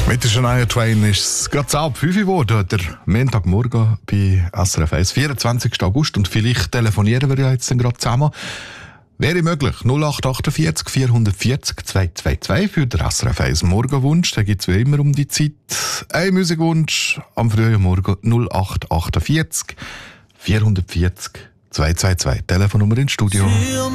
Mit der Shania Twain ist es gerade ab 5 Uhr geworden, der Montagmorgen bei SRF 1, 24. August. Und vielleicht telefonieren wir ja jetzt dann gerade zusammen. Wäre möglich. 0848 440 222 für den SRF 1 Morgenwunsch. Da gibt es wie immer um die Zeit einen Musikwunsch am frühen Morgen 0848 440 222. Telefonnummer ins Studio.